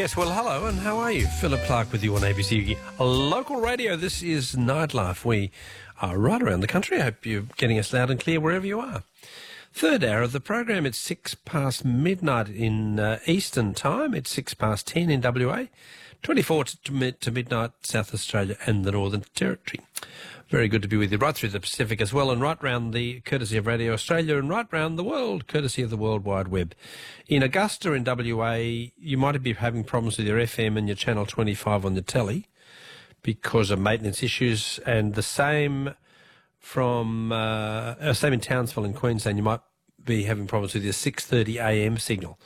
Yes, well, hello, and how are you? Philip Clark with you on ABC Local Radio. This is Nightlife. We are right around the country. I hope you're getting us loud and clear wherever you are. Third hour of the program. It's 6 past midnight in Eastern Time. It's 6 past 10 in WA. 24 to midnight, South Australia and the Northern Territory. Very good to be with you right through the Pacific as well, and right round the courtesy of Radio Australia, and right round the world courtesy of the World Wide Web. In Augusta in WA, you might be having problems with your FM and your Channel 25 on the telly because of maintenance issues, and the same same in Townsville in Queensland. You might be having problems with your 6:30 AM signal.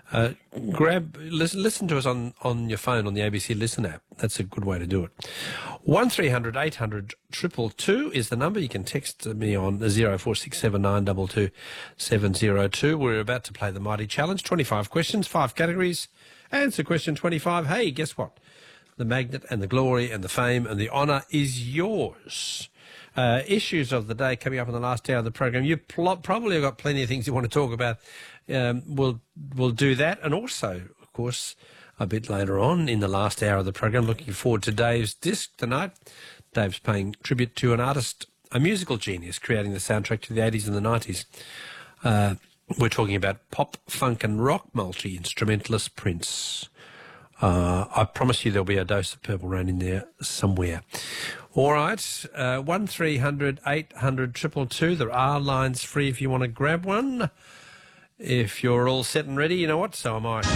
Listen to us on your phone on the ABC Listen app. That's a good way to do it. 1300 800 222 is the number. You can text me on 0467 922 702. We're about to play the Mighty Challenge. 25 questions, 5 categories. Answer question 25. Hey, guess what? The magnet and the glory and the fame and the honour is yours. Issues of the day coming up in the last hour of the program. You probably have got plenty of things you want to talk about. We'll do that, and also, of course, a bit later on in the last hour of the program, looking forward to Dave's disc tonight. Dave's paying tribute to an artist, a musical genius, creating the soundtrack to the 80s and the 90s. We're talking about pop, funk and rock multi-instrumentalist Prince. I promise you there'll be a dose of Purple Rain in there somewhere. All right, 1300 800 222. There are lines free if you want to grab one. If you're all set and ready, you know what? So am I.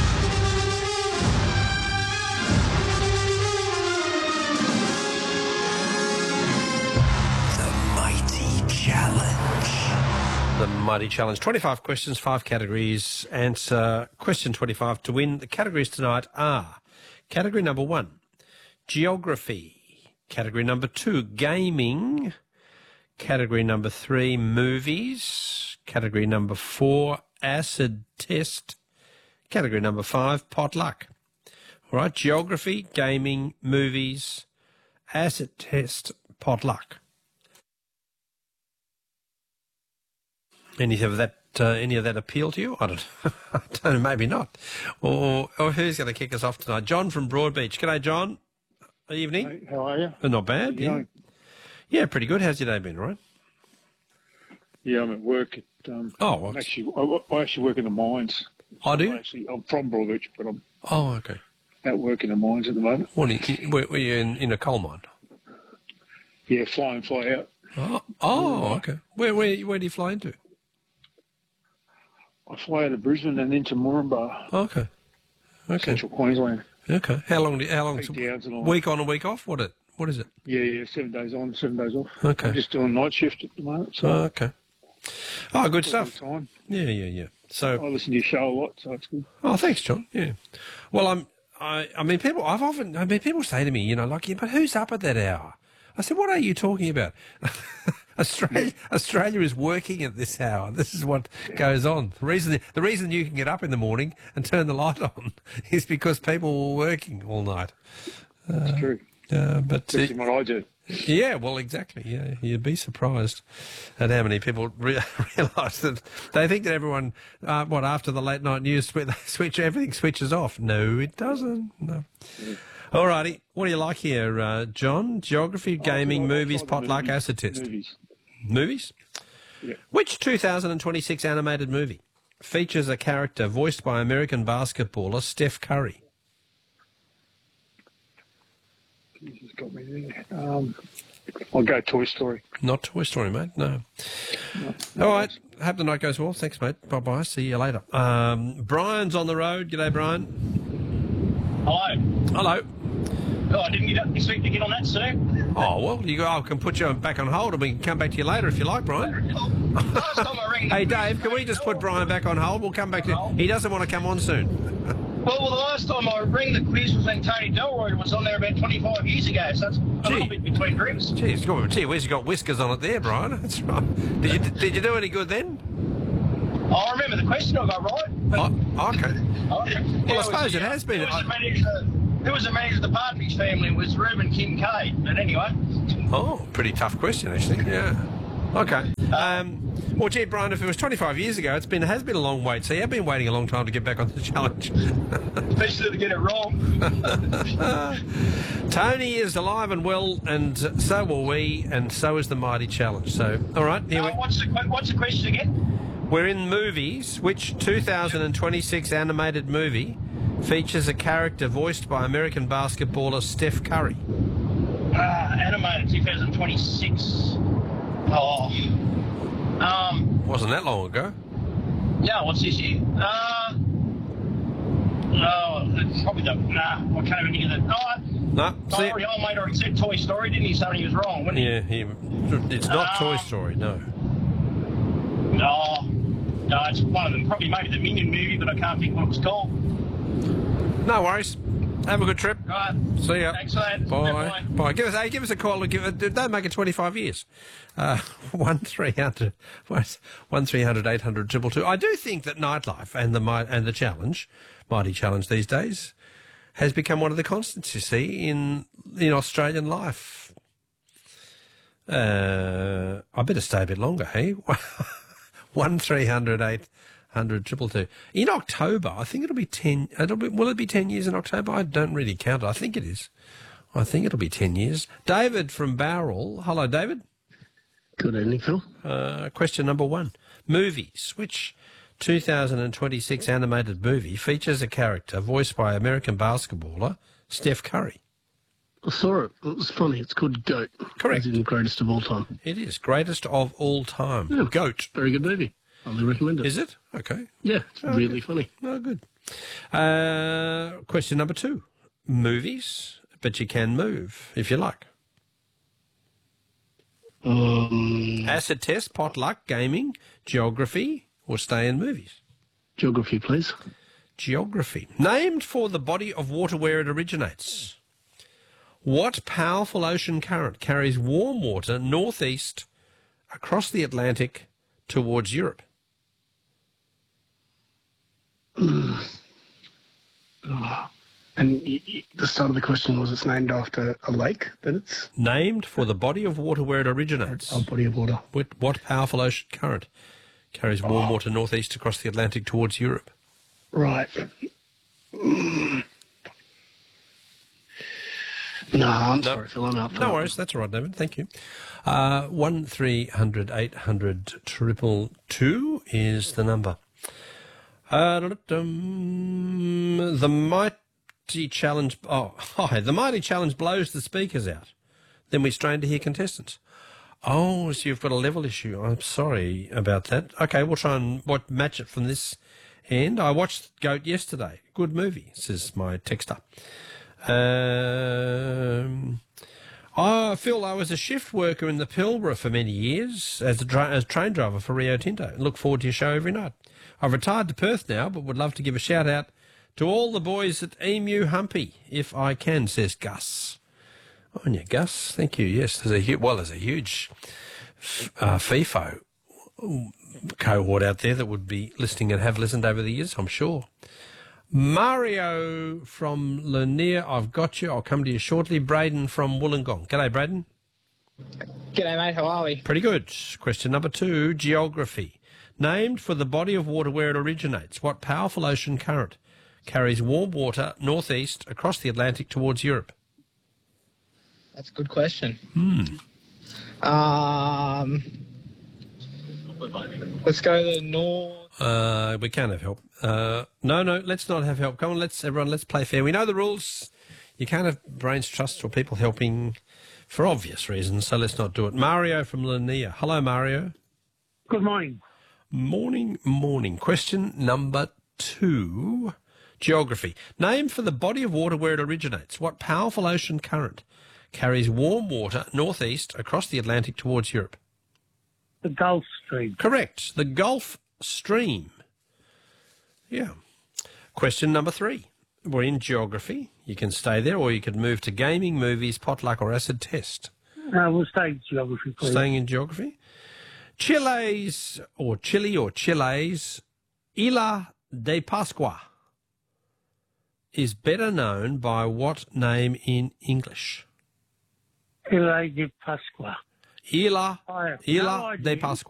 The Mighty Challenge. The Mighty Challenge. 25 questions, 5 categories. Answer question 25 to win. The categories tonight are category number 1, geography. Category number 2, gaming. Category number 3, movies. Category number 4, acid test. Category number 5, potluck. All right, geography, gaming, movies, acid test, potluck. Any of that appeal to you? I don't know, maybe not. Or who's going to kick us off tonight? John from Broadbeach. G'day, John. Evening. Hey, how are you? Not bad. Yeah. Yeah, pretty good. How's your day been, right? Yeah, I'm at work at. I actually work in the mines. Oh, do you? I'm from Broadbeach, but I'm. Oh, okay. At work in the mines at the moment. Were you in a coal mine? Yeah, fly in, fly out. Oh, okay. Where do you fly into? I fly out of Brisbane and into Moranbah. Okay. Central Queensland. Okay. How long? Week on and week off? What is it? Yeah, 7 days on, 7 days off. Okay. I'm just doing night shift at the moment. So okay. Oh, good stuff. Time. Yeah. So I listen to your show a lot, so it's good. Oh, thanks, John. Yeah. Well, people say to me, you know, like, yeah, but who's up at that hour? I said, what are you talking about? Australia is working at this hour. This is what goes on. The reason you can get up in the morning and turn the light on is because people were working all night. That's true. But that's what I do. Yeah, well, exactly. Yeah, you'd be surprised at how many people realise that they think that everyone, after the late night news, everything switches off. No, it doesn't. No. Yeah. All righty. What do you like here, John? Geography, gaming, movies, potluck, acid test. Movies? Yeah. Which 2026 animated movie features a character voiced by American basketballer Steph Curry? Jesus got me there. I'll go Toy Story. Not Toy Story, mate. No. All right. Hope the night goes well. Thanks, mate. Bye-bye. See you later. Brian's on the road. G'day, Brian. Hello. Oh, I didn't expect to get on that, sir. Oh, well, I can put you back on hold and we can come back to you later if you like, Brian. Last time I rang... Hey, Dave, can we just put Brian back on hold? We'll come back to... He doesn't want to come on soon. Well, the last time I rang, the quiz was when Tony Delroy was on there about 25 years ago, so that's a little bit between drinks. Gee whiz, you got whiskers on it there, Brian. That's right. Did you do any good then? I remember the question I got right. But, okay. Well, I suppose it has been... Who was the manager of the Partridge family? It was Reuben Kincaid. But anyway. Oh, pretty tough question, actually. Yeah. Okay. Well, gee, Brian, if it was 25 years ago, it has been a long wait. So you have been waiting a long time to get back on the challenge. Especially to get it wrong. Tony is alive and well, and so are we, and so is the Mighty Challenge. So, all right, here What's the question again? we're in movies. Which 2026 animated movie features a character voiced by American basketballer Steph Curry? Animated 2026. Oh. Wasn't that long ago. Yeah, what's this year? It's probably I can't even think of it. No, see, Sorry, old mate already said Toy Story, didn't he? So he was wrong, wasn't he? yeah, it's not Toy Story, no. No, it's one of them. Probably maybe the Minion movie, but I can't think what it was called. No worries. Have a good trip. Right. See ya. Thanks, lad. Bye. Bye. Give us a call. Don't make it 25 years. 1300 800 222. I do think that nightlife and the challenge, Mighty Challenge these days, has become one of the constants, you see, in Australian life. I better stay a bit longer, hey? 1300 800 222. In October, I think it'll be 10. Will it be 10 years in October? I don't really count it. I think it is. I think it'll be 10 years. David from Bowral. Hello, David. Good evening, Phil. Question number 1. Movies. Which 2026 animated movie features a character voiced by American basketballer Steph Curry? I saw it. It was funny. It's called Goat. Correct. It's the greatest of all time. It is. Greatest of all time. Yeah. Goat. Very good movie. Highly recommend it. Is it? Okay. Yeah, it's really funny. Oh, good. Question number 2. Movies, but you can move if you like. Acid test, potluck, gaming, geography, or stay in movies? Geography, please. Geography. Named for the body of water where it originates. What powerful ocean current carries warm water northeast across the Atlantic towards Europe? And the start of the question was it's named after a lake that it's Named for the body of water where it originates. a body of water. What powerful ocean current carries warm water northeast across the Atlantic towards Europe? Right. No, I'm sorry, Phil. I'm out for No that. worries. That's all right, David. Thank you. 1300 800 222 is the number. The Mighty Challenge. Oh, hi. The Mighty Challenge blows the speakers out. Then we strain to hear contestants. Oh, so you've got a level issue. I'm sorry about that. Okay, we'll try and match it from this end. I watched Goat yesterday. Good movie, says my texter. Phil, I was a shift worker in the Pilbara for many years as a train driver for Rio Tinto. Look forward to your show every night. I've retired to Perth now, but would love to give a shout out to all the boys at Emu Humpy, if I can, says Gus. On you, Gus. Thank you. Yes, there's a huge FIFO cohort out there that would be listening and have listened over the years, I'm sure. Mario from Lanier, I've got you. I'll come to you shortly. Braden from Wollongong. G'day, Braden. G'day, mate. How are we? Pretty good. Question number 2, geography. Named for the body of water where it originates, what powerful ocean current carries warm water northeast across the Atlantic towards Europe? That's a good question. Let's go to the north. We can't have help. No, let's not have help. Come on, let's play fair. We know the rules. You can't have brains trust or people helping for obvious reasons, so let's not do it. Mario from Lanier. Hello, Mario. Good morning. Morning. Question number 2, geography. Name for the body of water where it originates. What powerful ocean current carries warm water northeast across the Atlantic towards Europe? The Gulf Stream. Correct. The Gulf Stream. Yeah. Question number 3. We're in geography. You can stay there or you could move to gaming, movies, potluck or acid test. We'll stay in geography, please. Staying in geography. Chile's Isla de Pascua is better known by what name in English? Isla de Pascua. Isla I have de no idea. Pascua.